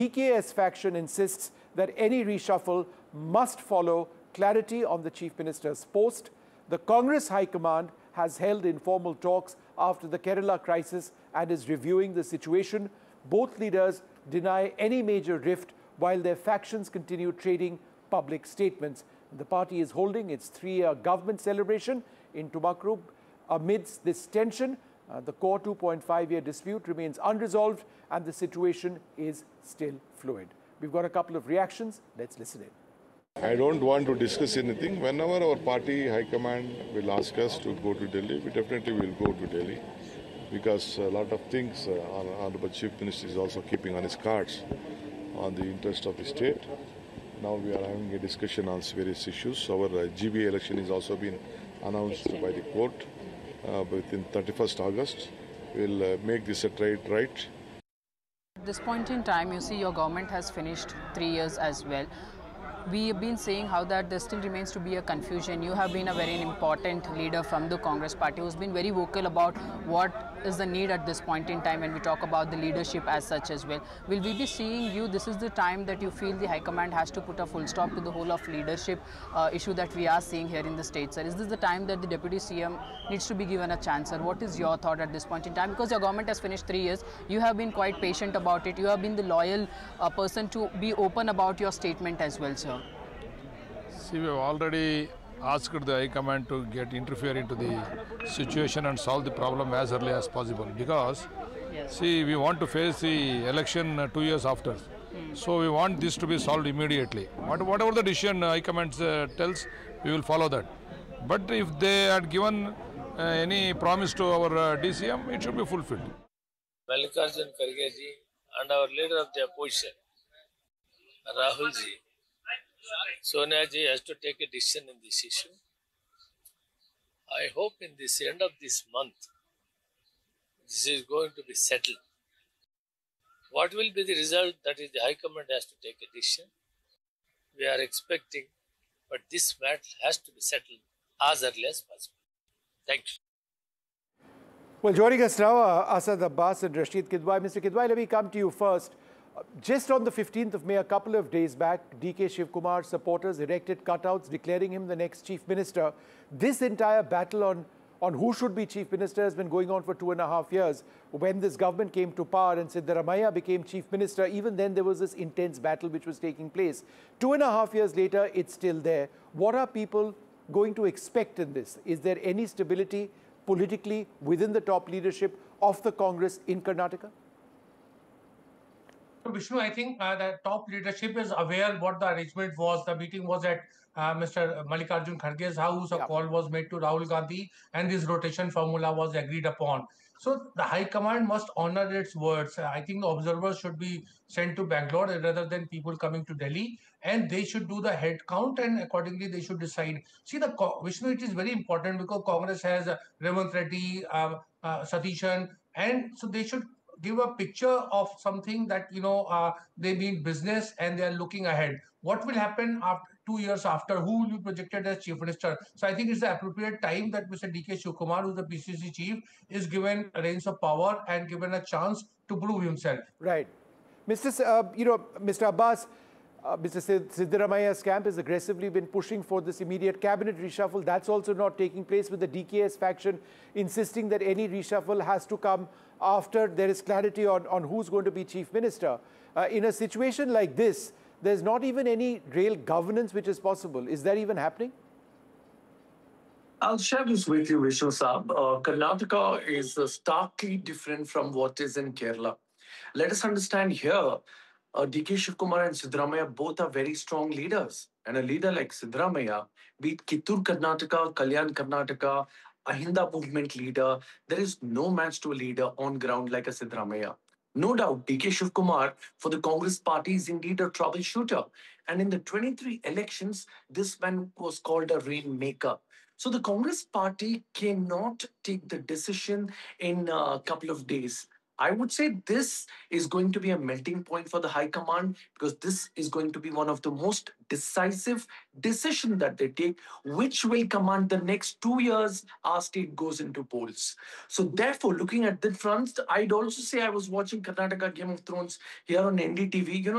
DKS faction insists that any reshuffle must follow clarity on the Chief Minister's post. The Congress High Command has held informal talks after the Kerala crisis and is reviewing the situation. Both leaders deny any major rift while their factions continue trading public statements. The party is holding its 3-year government celebration in Tumakuru. Amidst this tension, the core 2.5-year dispute remains unresolved and the situation is still fluid. We've got a couple of reactions. Let's listen in. I don't want to discuss anything. Whenever our party high command will ask us to go to Delhi, we definitely will go to Delhi, because a lot of things our Honorable Chief Minister is also keeping on his cards on the interest of the state. Now we are having a discussion on various issues. Our GBA election is also been announced by the court within 31st August. We'll make this a trade right. At this point in time, you see your government has finished 3 years as well. We have been saying how that there still remains to be a confusion. You have been a very important leader from the Congress party who's been very vocal about what is the need at this point in time when we talk about the leadership as such as well. Will we be seeing you, this is the time that you feel the High Command has to put a full stop to the whole of leadership issue that we are seeing here in the state, sir? Is this the time that the Deputy CM needs to be given a chance, sir? What is your thought at this point in time? Because your government has finished 3 years, you have been quite patient about it. You have been the loyal person to be open about your statement as well, sir. See, we have already asked the High Command to interfere into the situation and solve the problem as early as possible, because see, we want to face the election 2 years after. So we want this to be solved immediately. Whatever the decision High Command tells, we will follow that. But if they had given any promise to our DCM, it should be fulfilled. Mallikarjun Kharge ji and our leader of the opposition, Rahul ji, Sonia ji has to take a decision in this issue. I hope in this end of this month, this is going to be settled. What will be the result? That is, the High Command has to take a decision. We are expecting, but this matter has to be settled as early as possible. Thank you. Well, joining us now, Asad Abbas and Rashid Kidwai. Mr. Kidwai, let me come to you first. Just on the 15th of May, a couple of days back, DK Shivkumar supporters erected cutouts declaring him the next Chief Minister. This entire battle on who should be Chief Minister has been going on for 2.5 years. When this government came to power and Siddaramaiah became Chief Minister, even then there was this intense battle which was taking place. 2.5 years later, it's still there. What are people going to expect in this? Is there any stability politically within the top leadership of the Congress in Karnataka? Vishnu, I think the top leadership is aware what the arrangement was. The meeting was at Mr. Mallikarjun Kharge's house. A call was made to Rahul Gandhi and this rotation formula was agreed upon. So the High Command must honor its words. I think the observers should be sent to Bangalore rather than people coming to Delhi, and they should do the head count and accordingly they should decide. See, Vishnu, it is very important because Congress has Revant Reddy, Satishan, and so they should give a picture of something that, they mean business and they are looking ahead. What will happen after 2 years after? Who will be projected as Chief Minister? So I think it's the appropriate time that Mr. DK Shivkumar, who is the PCC chief, is given a reins of power and given a chance to prove himself. Right. Mr. Abbas, Mr. Siddaramaiah's camp has aggressively been pushing for this immediate cabinet reshuffle. That's also not taking place, with the DKS faction insisting that any reshuffle has to come after there is clarity on who's going to be Chief Minister. In a situation like this, there's not even any real governance which is possible. Is that even happening? I'll share this with you, Vishnu Saab. Karnataka is starkly different from what is in Kerala. Let us understand here, DK Shivkumar and Siddaramaiah both are very strong leaders. And a leader like Siddaramaiah, be it Kittur Karnataka, Kalyan Karnataka, Ahinda movement leader, there is no match to a leader on ground like a Siddaramaiah. No doubt, DK Shivkumar for the Congress party is indeed a troubleshooter. And in the 23 elections, this man was called a rainmaker. So the Congress party cannot take the decision in a couple of days. I would say this is going to be a melting point for the High Command, because this is going to be one of the most decisive decisions that they take, which will command the next 2 years our state goes into polls. So therefore, looking at the front, I'd also say I was watching Karnataka Game of Thrones here on NDTV.